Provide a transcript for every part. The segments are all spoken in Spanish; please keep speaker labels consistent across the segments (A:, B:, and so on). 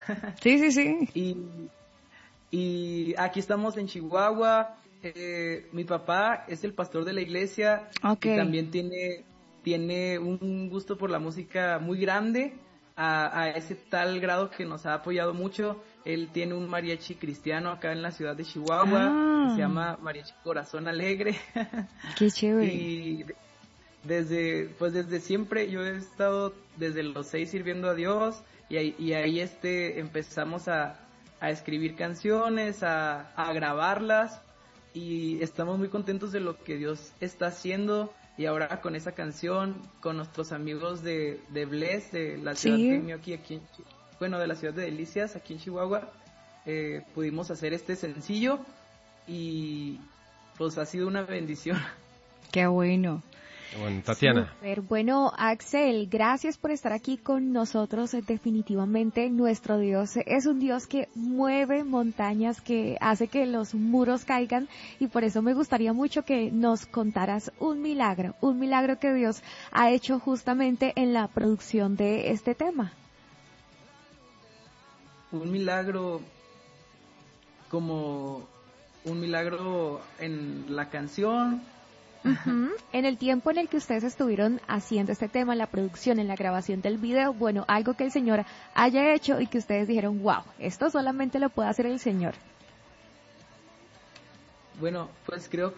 A: Sí, sí, sí.
B: Y, y aquí estamos en Chihuahua. Mi papá es el pastor de la iglesia
A: Ok.
B: y también tiene un gusto por la música muy grande, a ese tal grado que nos ha apoyado mucho. Él tiene un mariachi cristiano acá en la ciudad de Chihuahua que se
A: Ah,
B: llama Mariachi Corazón Alegre.
A: qué chévere.
B: Y desde siempre yo he estado desde los 6 sirviendo a Dios y ahí empezamos a escribir canciones, a grabarlas y estamos muy contentos de lo que Dios está haciendo y ahora con esa canción, con nuestros amigos de Bless, de la ciudad de
A: Sí.
B: Mioki, bueno, de la ciudad de Delicias, aquí en Chihuahua, pudimos hacer este sencillo y pues ha sido una bendición.
A: Qué bueno.
C: Bueno, Tatiana.
D: Súper. Bueno, Axel, gracias por estar aquí con nosotros. Definitivamente nuestro Dios es un Dios que mueve montañas, que hace que los muros caigan y por eso me gustaría mucho que nos contaras un milagro que Dios ha hecho justamente en la producción de este tema.
B: Un milagro como un milagro en la canción.
D: Ujú. En el tiempo en el que ustedes estuvieron haciendo este tema, en la producción, en la grabación del video, bueno, algo que el Señor haya hecho y que ustedes dijeron, wow, esto solamente lo puede hacer el Señor.
B: Bueno, pues creo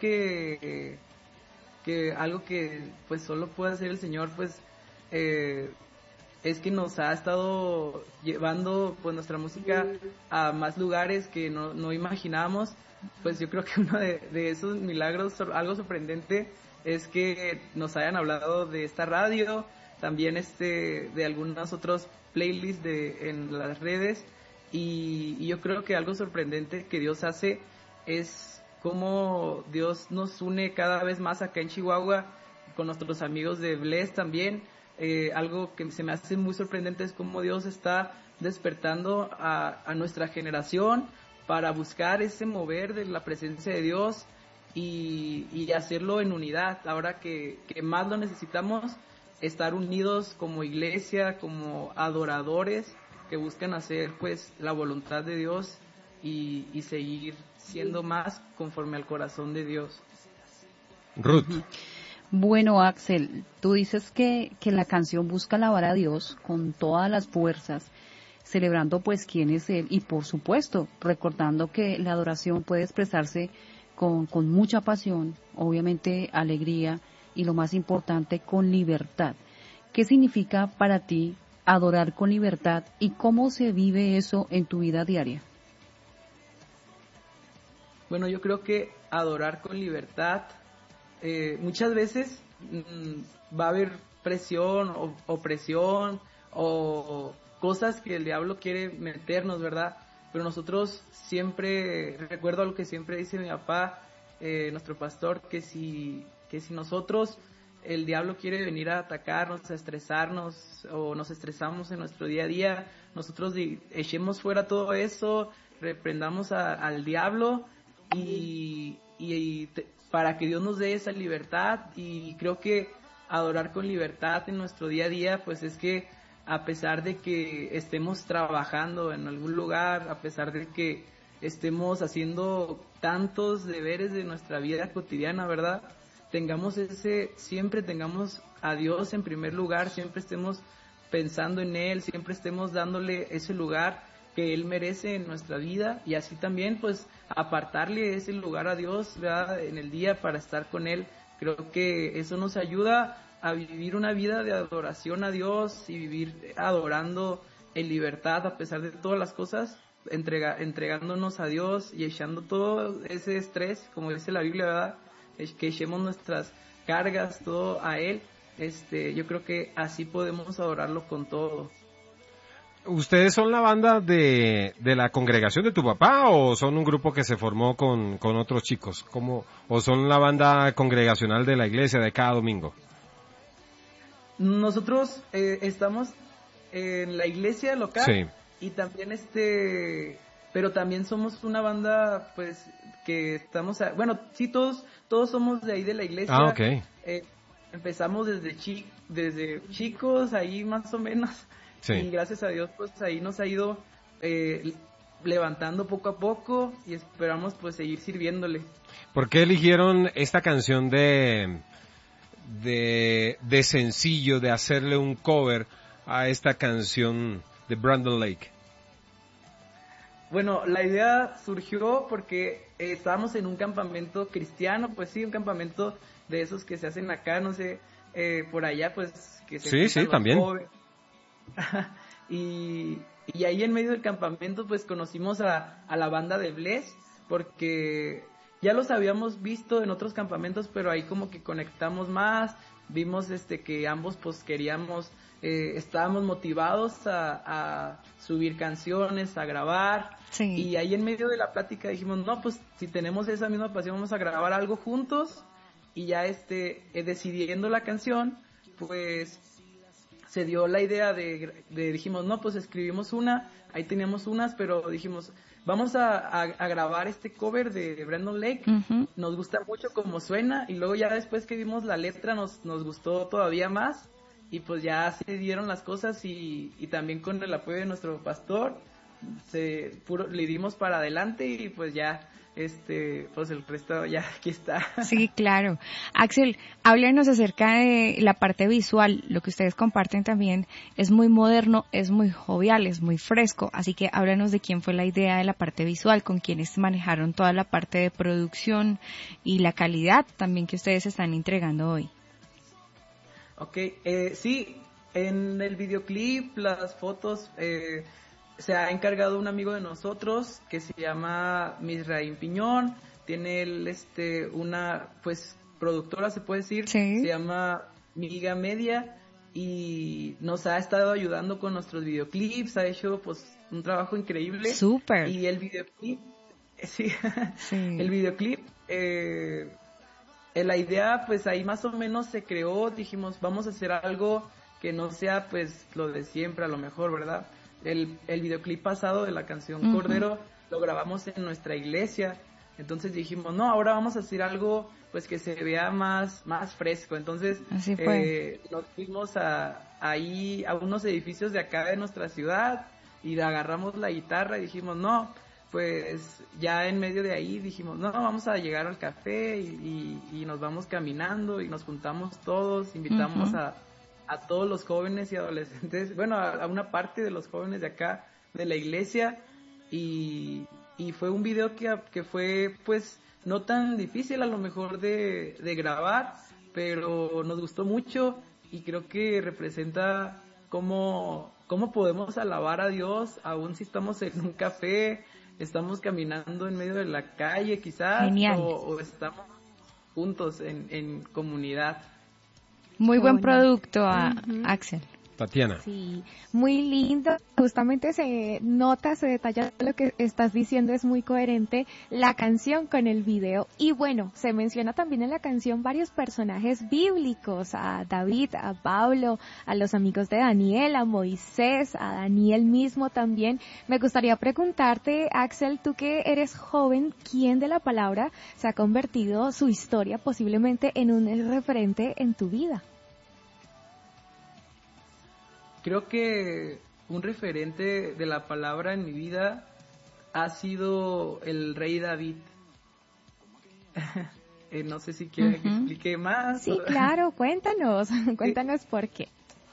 B: que algo que pues solo puede hacer el Señor, pues eh, es que nos ha estado llevando pues nuestra música a más lugares que no imaginábamos. Pues yo creo que uno de esos milagros, algo sorprendente, es que nos hayan hablado de esta radio, también de algunos otros playlists en las redes, y yo creo que algo sorprendente que Dios hace es cómo Dios nos une cada vez más acá en Chihuahua con nuestros amigos de Bless también. Algo que se me hace muy sorprendente es cómo Dios está despertando a nuestra generación para buscar ese mover de la presencia de Dios y hacerlo en unidad. Ahora que más lo necesitamos, estar unidos como iglesia, como adoradores que buscan hacer pues la voluntad de Dios y seguir siendo más conforme al corazón de Dios.
C: Ruth.
A: Bueno, Axel, tú dices que la canción busca alabar a Dios con todas las fuerzas, celebrando pues quién es Él y por supuesto recordando que la adoración puede expresarse con mucha pasión, obviamente alegría y lo más importante con libertad. ¿Qué significa para ti adorar con libertad y cómo se vive eso en tu vida diaria?
B: Bueno, yo creo que adorar con libertad, muchas veces va a haber presión o opresión o cosas que el diablo quiere meternos, ¿verdad? Pero nosotros siempre, recuerdo lo que siempre dice mi papá, nuestro pastor, que si nosotros, el diablo quiere venir a atacarnos, a estresarnos o nos estresamos en nuestro día a día, nosotros echemos fuera todo eso, reprendamos al diablo para que Dios nos dé esa libertad. Y creo que adorar con libertad en nuestro día a día pues es que a pesar de que estemos trabajando en algún lugar, a pesar de que estemos haciendo tantos deberes de nuestra vida cotidiana, ¿verdad? Siempre tengamos a Dios en primer lugar, siempre estemos pensando en Él, siempre estemos dándole ese lugar que Él merece en nuestra vida y así también pues apartarle ese lugar a Dios, ¿verdad? En el día para estar con Él. Creo que eso nos ayuda a vivir una vida de adoración a Dios y vivir adorando en libertad a pesar de todas las cosas, entregándonos a Dios y echando todo ese estrés, como dice la Biblia, ¿verdad? Que echemos nuestras cargas, todo a Él. Yo creo que así podemos adorarlo con todo.
C: ¿Ustedes son la banda de la congregación de tu papá o son un grupo que se formó con otros chicos? ¿O son la banda congregacional de la iglesia de cada domingo?
B: Nosotros estamos en la iglesia local,
C: Sí.
B: y también pero también somos una banda pues que estamos, bueno, sí, todos somos de ahí de la iglesia.
C: Ah, okay.
B: Empezamos desde chicos, ahí más o menos.
C: Sí.
B: Y gracias a Dios pues ahí nos ha ido levantando poco a poco y esperamos pues seguir sirviéndole.
C: ¿Por qué eligieron esta canción de sencillo, de hacerle un cover a esta canción de Brandon Lake?
B: Bueno, la idea surgió porque estábamos en un campamento cristiano, pues sí, un campamento de esos que se hacen acá, no sé, por allá, pues que se
C: sí, también.
B: y ahí en medio del campamento pues conocimos a la banda de Bless, porque ya los habíamos visto en otros campamentos, pero ahí como que conectamos más, vimos que ambos pues queríamos, estábamos motivados a subir canciones, a grabar,
D: sí.
B: Y ahí en medio de la plática dijimos, no, pues si tenemos esa misma pasión vamos a grabar algo juntos, y ya decidiendo la canción, pues se dio la idea dijimos, no, pues escribimos una, ahí teníamos unas, pero dijimos, vamos a grabar este cover de Brandon Lake,
D: Uh-huh.
B: Nos gusta mucho como suena, y luego ya después que vimos la letra nos gustó todavía más, y pues ya se dieron las cosas, y también con el apoyo de nuestro pastor, le dimos para adelante, y pues ya, pues el resto ya aquí está.
D: Sí, claro. Axel, háblenos acerca de la parte visual. Lo que ustedes comparten también es muy moderno, es muy jovial, es muy fresco. Así que háblanos de quién fue la idea de la parte visual, con quienes manejaron toda la parte de producción y la calidad también que ustedes están entregando hoy.
B: Ok, sí, en el videoclip, las fotos, se ha encargado un amigo de nosotros que se llama Misraín Piñón. Tiene él una pues productora, se puede decir,
D: sí.
B: Se llama Miga Media, y nos ha estado ayudando con nuestros videoclips, ha hecho pues un trabajo increíble.
D: Súper.
B: Y el videoclip, sí.
D: El
B: videoclip, la idea pues ahí más o menos se creó, dijimos vamos a hacer algo que no sea pues lo de siempre, a lo mejor, ¿verdad? El videoclip pasado de la canción
D: Uh-huh.
B: Cordero lo grabamos en nuestra iglesia, entonces dijimos, no, ahora vamos a hacer algo pues que se vea más fresco, entonces nos fuimos ahí a unos edificios de acá de nuestra ciudad y agarramos la guitarra y dijimos, no, pues ya en medio de ahí dijimos, no, vamos a llegar al café y nos vamos caminando y nos juntamos todos, invitamos
D: Uh-huh.
B: a todos los jóvenes y adolescentes, bueno, a una parte de los jóvenes de acá, de la iglesia, y fue un video que fue, pues, no tan difícil a lo mejor de grabar, pero nos gustó mucho, y creo que representa cómo podemos alabar a Dios, aún si estamos en un café, estamos caminando en medio de la calle quizás, o estamos juntos en comunidad.
D: Muy buen producto, Axel.
C: Tatiana.
D: Sí, muy lindo. Justamente se nota, se detalla lo que estás diciendo, es muy coherente la canción con el video. Y bueno, se menciona también en la canción varios personajes bíblicos, a David, a Pablo, a los amigos de Daniel, a Moisés, a Daniel mismo también. Me gustaría preguntarte, Axel, tú que eres joven, ¿quién de la palabra se ha convertido su historia posiblemente en un referente en tu vida?
B: Creo que un referente de la palabra en mi vida ha sido el rey David. No sé si quieren que explique más.
D: Sí, claro, cuéntanos por qué.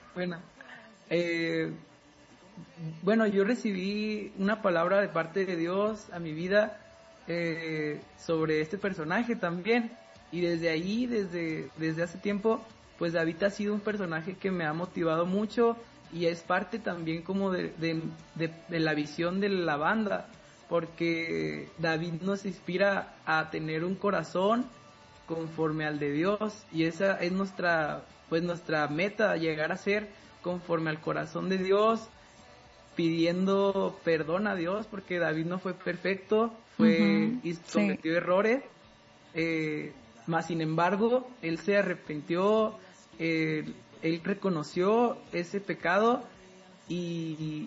B: Bueno, yo recibí una palabra de parte de Dios a mi vida sobre este personaje también, y desde ahí, desde hace tiempo, pues David ha sido un personaje que me ha motivado mucho, y es parte también como de la visión de la banda, porque David nos inspira a tener un corazón conforme al de Dios, y esa es nuestra meta, llegar a ser conforme al corazón de Dios, pidiendo perdón a Dios, porque David no fue perfecto, y cometió errores, mas sin embargo, él se arrepintió, él reconoció ese pecado y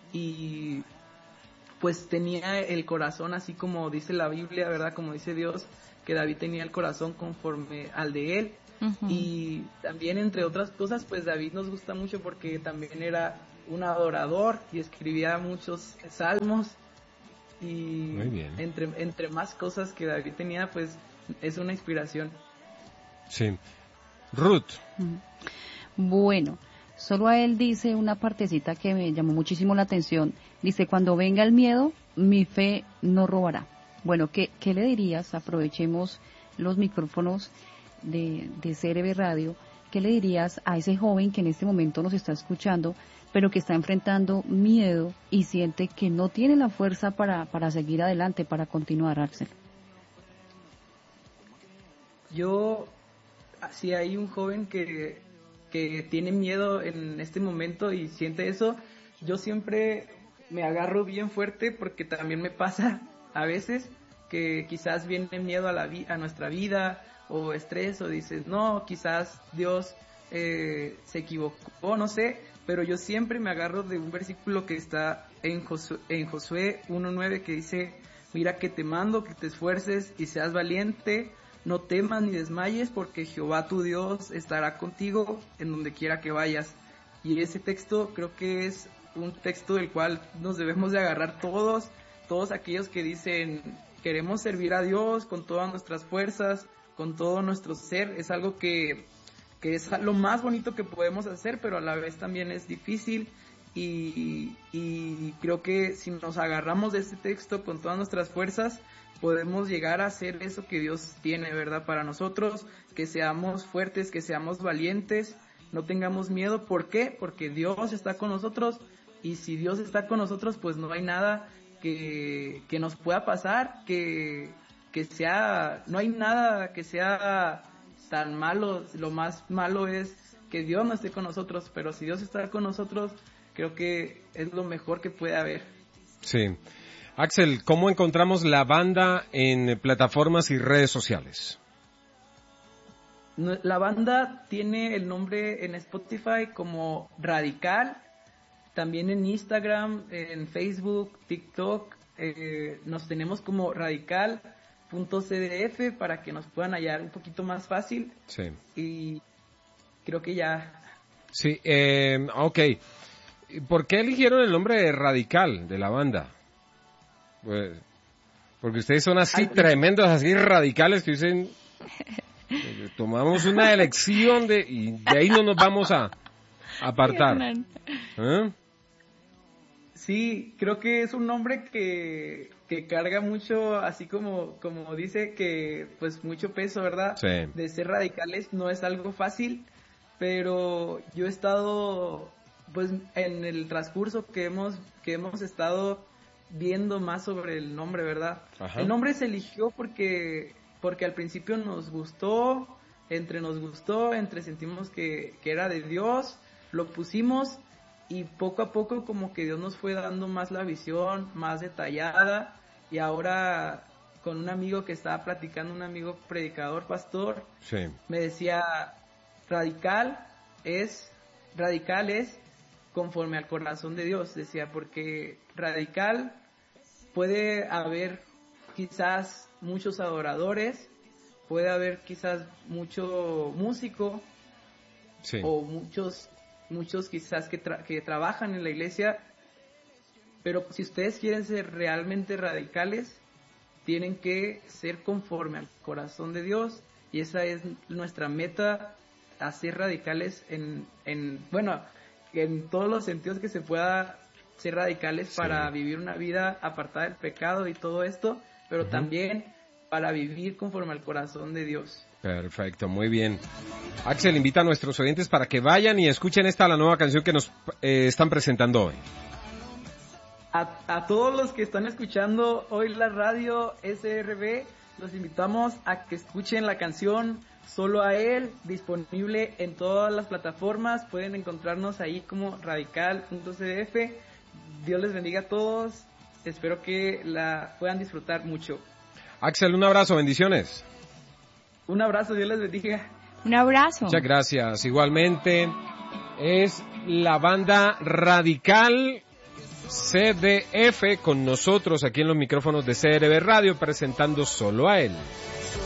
B: pues tenía el corazón así como dice la Biblia, ¿verdad? Como dice Dios, que David tenía el corazón conforme al de él. Y también, entre otras cosas, pues David nos gusta mucho porque también era un adorador y escribía muchos salmos. Y
C: muy bien.
B: Entre más cosas que David tenía, pues es una inspiración.
C: Sí. Ruth.
A: Bueno, solo a él dice una partecita que me llamó muchísimo la atención. Dice, cuando venga el miedo, mi fe no robará. Bueno, ¿qué le dirías? Aprovechemos los micrófonos de CRB Radio. ¿Qué le dirías a ese joven que en este momento nos está escuchando, pero que está enfrentando miedo y siente que no tiene la fuerza para seguir adelante, para continuar, Axel?
B: Si hay un joven que tiene miedo en este momento y siente eso, yo siempre me agarro bien fuerte, porque también me pasa a veces que quizás viene miedo a nuestra vida, o estrés, o dices, no, quizás Dios se equivocó, no sé, pero yo siempre me agarro de un versículo que está en Josué 1:9, que dice, mira que te mando que te esfuerces y seas valiente, no temas ni desmayes, porque Jehová tu Dios estará contigo en donde quiera que vayas. Y ese texto creo que es un texto del cual nos debemos de agarrar todos aquellos que dicen, queremos servir a Dios con todas nuestras fuerzas, con todo nuestro ser. Es algo que es lo más bonito que podemos hacer, pero a la vez también es difícil, y creo que si nos agarramos de este texto con todas nuestras fuerzas, podemos llegar a hacer eso que Dios tiene, ¿verdad?, para nosotros, que seamos fuertes, que seamos valientes, no tengamos miedo. ¿Por qué? Porque Dios está con nosotros, y si Dios está con nosotros, pues no hay nada que nos pueda pasar, no hay nada que sea tan malo. Lo más malo es que Dios no esté con nosotros, pero si Dios está con nosotros, creo que es lo mejor que puede haber.
C: Sí. Axel, ¿cómo encontramos la banda en plataformas y redes sociales?
B: La banda tiene el nombre en Spotify como Radical, también en Instagram, en Facebook, TikTok, nos tenemos como radical.cdf para que nos puedan hallar un poquito más fácil.
C: Sí.
B: Y creo que ya.
C: Sí, ok. ¿Por qué eligieron el nombre de Radical de la banda? Pues, porque ustedes son así tremendos, así radicales, que dicen, tomamos una elección y de ahí no nos vamos a apartar. ¿Eh?
B: Sí, creo que es un nombre que carga mucho, así como dice, que pues mucho peso, ¿verdad?
C: Sí.
B: De ser radicales no es algo fácil, pero yo he estado, pues en el transcurso que hemos estado viendo más sobre el nombre, ¿verdad? Ajá. El nombre se eligió porque al principio nos gustó, entre sentimos que era de Dios, lo pusimos, y poco a poco como que Dios nos fue dando más la visión, más detallada, y ahora con un amigo que estaba platicando, un amigo predicador, pastor,
C: sí,
B: me decía, radical es conforme al corazón de Dios, decía, porque radical puede haber quizás muchos adoradores, puede haber quizás mucho músico,
C: sí,
B: o muchos quizás que trabajan en la iglesia, pero si ustedes quieren ser realmente radicales, tienen que ser conforme al corazón de Dios, y esa es nuestra meta, hacer radicales en todos los sentidos que se pueda ser radicales, sí, para vivir una vida apartada del pecado y todo esto, pero también para vivir conforme al corazón de Dios.
C: Perfecto, muy bien. Axel, invita a nuestros oyentes para que vayan y escuchen la nueva canción que nos están presentando hoy.
B: A todos los que están escuchando hoy la radio SRB, los invitamos a que escuchen la canción Solo a Él, disponible en todas las plataformas. Pueden encontrarnos ahí como radical.cdf. Dios les bendiga a todos. Espero que la puedan disfrutar mucho.
C: Axel, un abrazo, bendiciones.
B: Un abrazo, Dios les bendiga.
D: Un abrazo.
C: Muchas gracias. Igualmente, es la banda Radical CDF con nosotros aquí en los micrófonos de CRB Radio, presentando Solo a Él.